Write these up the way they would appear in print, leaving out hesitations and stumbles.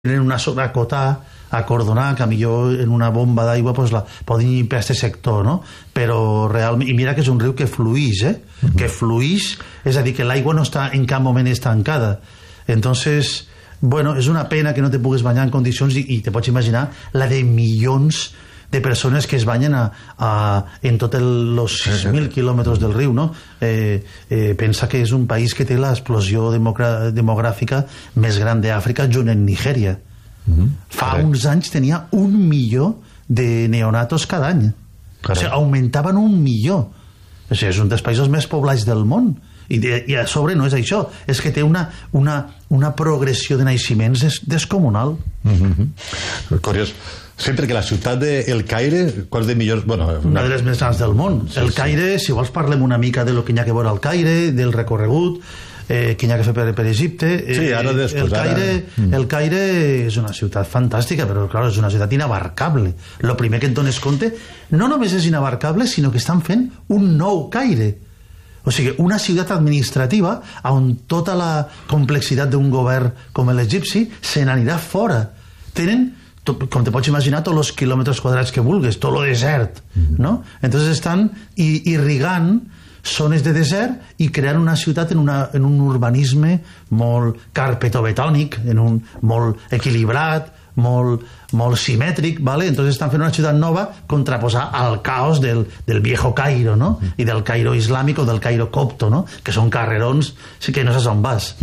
tenen una zona a acotar, a acordonar, que millor en una bomba d'aigua pues, poden limpiar aquest sector, no? Però realment, i mira que és un riu que fluix, que fluix, és a dir, que l'aigua no està en cap moment estancada. Entonces, bueno, és una pena que no te pugues banyar en condicions i te pots imaginar la de milions de persones que es banyen en tots els 6.000 quilòmetres del riu, no? Pensa que és un país que té l'explosió demogràfica més gran d'Àfrica, junt amb Nigèria. Fa uns anys tenia 1 milió de neonatos cada any. O sigui, augmentaven 1 milió. O sigui, és un dels països més poblats del món. I a sobre no és això, és que té una progressió de naixements descomunal. Curiós. Sempre que la ciutat d'El Caire, quants de millors... Una de les més grans del món. El Caire, si vols parlem una mica de lo que hi ha que veure al Caire, del recorregut, que hi ha que fer per Egipte. Sí, ara després... El Caire és una ciutat fantàstica, però clar, és una ciutat inabarcable. El primer que et dones compte, no només és inabarcable, sinó que estan fent un nou Caire. O sigui, una ciutat administrativa on tota la complexitat d'un govern com l'egipci se n'anirà fora. Tenen, com te pots imaginar, tots els quilòmetres quadrats que vulguis, tot el desert, no? Entonces estan irrigant zones de desert i creant una ciutat en un urbanisme molt carpetobetònic, molt equilibrat, molt simètric, ¿vale? Entonces estan fent una ciutat nova contraposar al caos del viejo Cairo, ¿no? I del Cairo islàmic o del Cairo copto, ¿no? Que són carrerons que no saps on vas.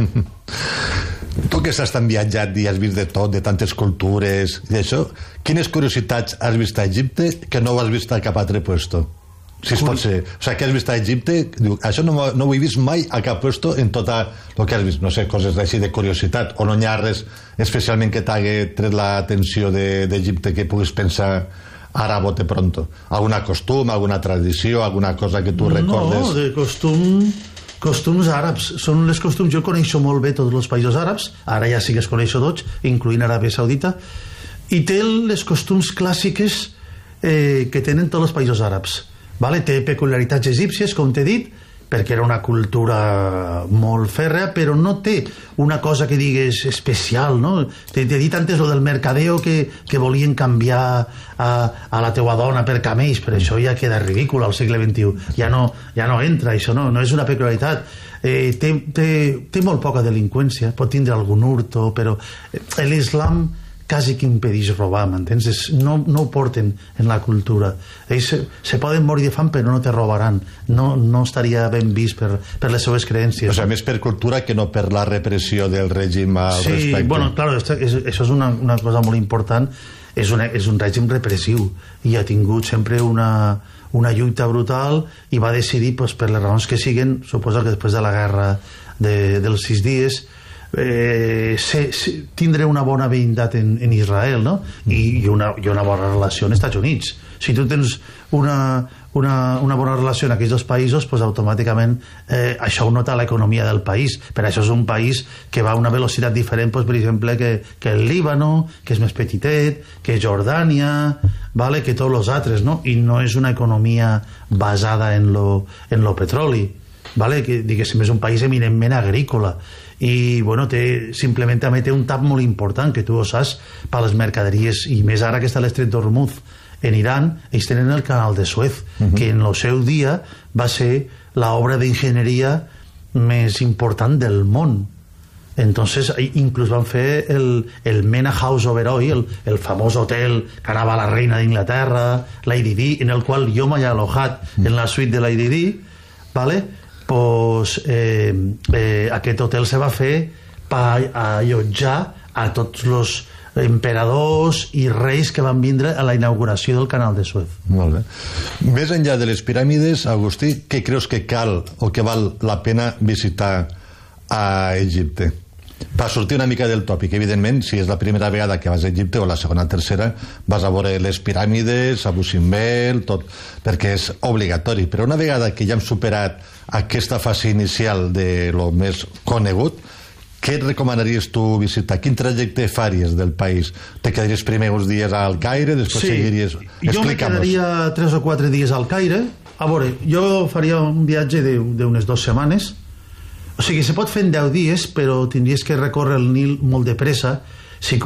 Tu que estàs tan viatjat i has vist de tot, de tantes cultures i això, quines curiositats has vist a Egipte que no ho has vist a cap altre puesto? Si es pot ser. O sigui, que has vist a Egipte, això no ho he vist mai a cap puesto en tot el que has vist, no sé, coses així de curiositat, o no hi ha res especialment que t'hagi tret l'atenció d'Egipte que puguis pensar ara a bote pronto? Alguna costum, alguna tradició, alguna cosa que tu recordes? No, de costums àrabs. Són les costums, jo coneixo molt bé tots els països àrabs, ara ja sí que es coneixo tots, incloent Aràbia Saudita, i té les costums clàssiques que tenen tots els països àrabs. Vale? Té peculiaritats egípcies, com t'he dit, perquè era una cultura molt fèrrea, però no té una cosa que digues especial, no? T'he dit antes lo del mercadeo que volien canviar a la teua dona per camells, però això ja queda ridícul al segle XXI, ja no entra, això no és una peculiaritat. Té molt poca delinqüència, pot tindre algun hurto, però l'islam quasi que impedeix robar, m'entens? No ho porten en la cultura. Ells se poden morir de fam però no te robaran, no estaria ben vist per les seues creències. O sigui, més per cultura que no per la repressió del règim al respecte. Sí, bueno, clar, això és una cosa molt important. És un règim repressiu i ha tingut sempre una lluita brutal i va decidir, per les raons que siguen, suposo que després de la guerra dels 6 dies, tindre una bona veïndat en Israel, no? I una bona relació als Estats Units. Si tu tens una bona relació en aquells dos països, pues automàticament això ho nota l'economia del país. Per això és un país que va a una velocitat diferent, pues, per exemple, que el Líbano, que és més petitet, que Jordània, vale? Que tots els altres, no? I no és una economia basada en lo petroli, vale? Que diguéssim és un país eminentment agrícola i bueno, simplement també té un tap molt important que tu ho saps per les mercaderies, i més ara que està l'estret d'Hormuz en Iran, ells tenen el canal de Suez, que en el seu dia va ser l'obra d'enginyeria més important del món. Entonces inclús van fer el Mena House Overoy, el famós hotel que anava a la reina d'Inglaterra, Lady Di, en el qual jo m'he alojat en la suite de Lady Di, vale? Pues, aquest hotel se va fer per allotjar a tots els emperadors i reis que van vindre a la inauguració del canal de Suez. Molt bé. Més enllà de les piràmides, Agustí, què creus que cal o que val la pena visitar a Egipte? Per sortir una mica del tòpic, evidentment, si és la primera vegada que vas a Egipte o la segona o tercera, vas a veure les piràmides, Abu Simbel, tot, perquè és obligatori. Però una vegada que ja hem superat aquesta fase inicial de lo més conegut, què et recomanaries tu visitar? Quin trajecte faries del país? Te quedaries primer uns dies al Caire, després seguiries... Jo me quedaria 3 o 4 dies al Caire. A veure, jo faria un viatge d'unes 2 setmanes. O sigui, se pot fer en 10 dies, però tindries que recórrer el Nil molt de pressa